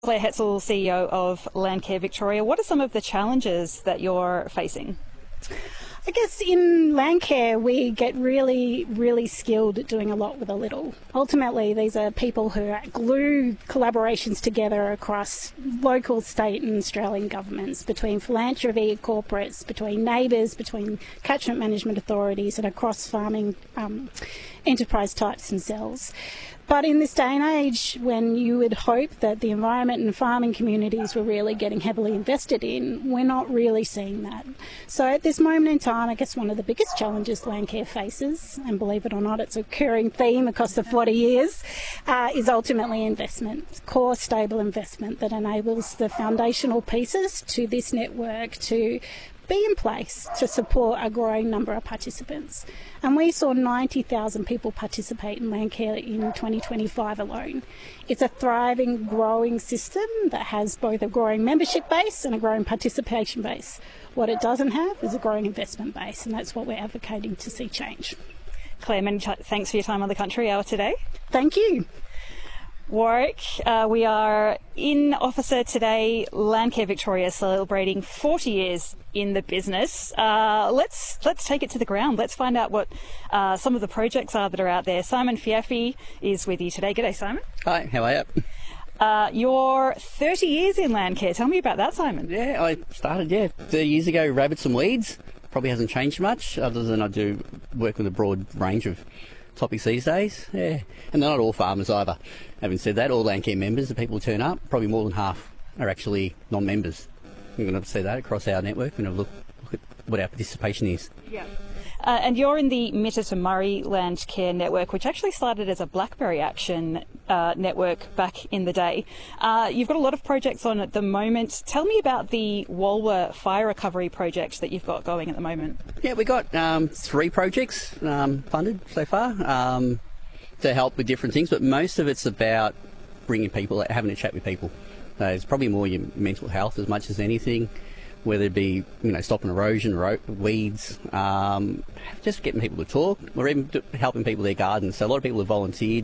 Claire Hetzel, CEO of Landcare Victoria. What are some of the challenges that you're facing? I guess in Landcare we get really skilled at doing a lot with a little. Ultimately, these are people who glue collaborations together across local, state and Australian governments, between philanthropy, corporates, between neighbours, between catchment management authorities and across farming enterprise types themselves. But in this day and age, when you would hope that the environment and farming communities were really getting heavily invested in, we're not really seeing that. So at this moment in time, I guess one of the biggest challenges Landcare faces, and believe it or not, it's a recurring theme across the 40 years, is ultimately investment, core stable investment that enables the foundational pieces to this network to be in place to support a growing number of participants. And we saw 90,000 people participate in Landcare in 2025 alone. It's a thriving, growing system that has both a growing membership base and a growing participation base. What it doesn't have is a growing investment base, and that's what we're advocating to see change. Claire, many thanks for your time on the Country Hour today. Thank you. Warwick, we are in Officer today. Landcare Victoria celebrating 40 years in the business. Let's take it to the ground. Let's find out what some of the projects are that are out there. Simon Fiafi is with you today. G'day, Simon. Hi, how are you? You're 30 years in Landcare. Tell me about that, Simon. Yeah, I started 30 years ago, rabbits and weeds. Probably hasn't changed much, other than I do work with a broad range of topics these days. Yeah, and they're not all farmers either. Having said that, all Landcare members, the people who turn up, probably more than half are actually non-members. We're going to see that across our network. We're going to look at what our participation is. Yeah. And you're in the Mitta to Murray Landcare network, which actually started as a Blackberry Action network back in the day. You've got a lot of projects on at the moment. Tell me about the Walwa fire recovery project that you've got going at the moment. Yeah, we got 3 projects funded so far to help with different things, but most of it's about bringing people, having a chat with people. It's probably more your mental health as much as anything, whether it be stopping erosion, weeds, just getting people to talk, or even helping people with their gardens. So a lot of people have volunteered,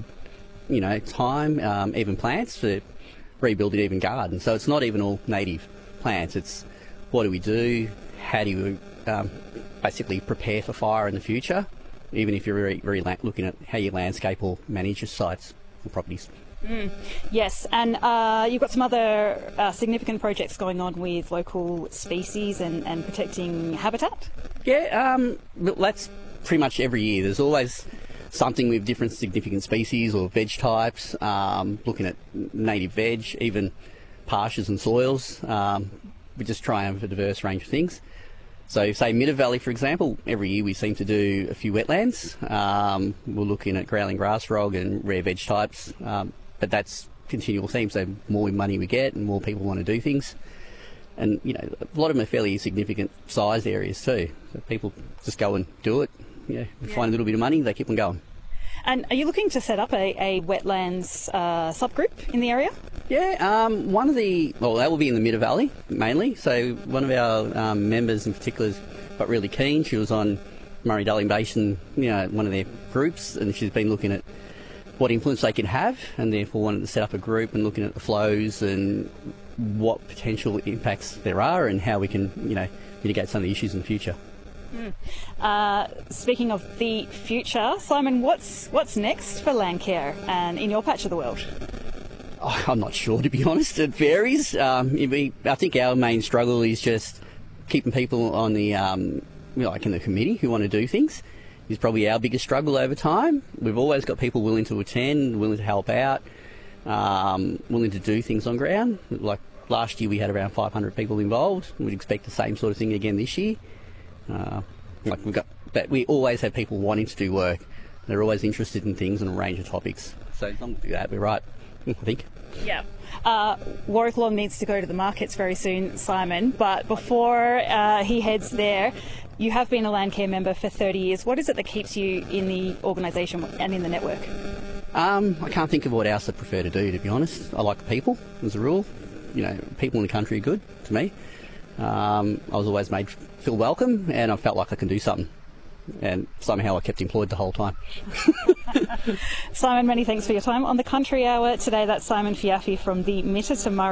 time, even plants to rebuilding even gardens. So it's not even all native plants. It's what do we do? How do you basically prepare for fire in the future? Even if you're very looking at how you landscape or manage your sites or properties. Yes, and you've got some other significant projects going on with local species and protecting habitat? Yeah, that's pretty much every year. There's always something with different significant species or veg types, looking at native veg, even pastures and soils. We just try and have a diverse range of things. So, say Mitta Valley, for example, every year we seem to do a few wetlands. We're looking at growling grass frog and rare veg types. But that's continual theme, so more money we get and more people want to do things. And, a lot of them are fairly significant sized areas too. So people just go and do it. Find a little bit of money, they keep on going. And are you looking to set up a wetlands subgroup in the area? Yeah, that will be in the Mitta Valley mainly. So one of our members in particular got really keen. She was on Murray-Darling Basin, one of their groups, and she's been looking at what influence they could have, and therefore wanted to set up a group and looking at the flows and what potential impacts there are and how we can, mitigate some of the issues in the future. Speaking of the future, Simon, what's next for Landcare and in your patch of the world? I'm not sure, to be honest. It varies. I think our main struggle is just keeping people on the, in the committee who want to do things. Is probably our biggest struggle over time. We've always got people willing to attend, willing to help out, willing to do things on ground. Like last year we had around 500 people involved. We'd expect the same sort of thing again this year. We always have people wanting to do work. They're always interested in things and a range of topics. So as long as we do that, we're right, I think. Yeah. Warwick Long needs to go to the markets very soon, Simon, but before he heads there, you have been a Landcare member for 30 years. What is it that keeps you in the organisation and in the network? I can't think of what else I prefer to do, to be honest. I like people, as a rule. People in the country are good to me. I was always made feel welcome, and I felt like I can do something. And somehow I kept employed the whole time. Simon, many thanks for your time on the Country Hour today. That's Simon Fiafi from the Mitta to Murray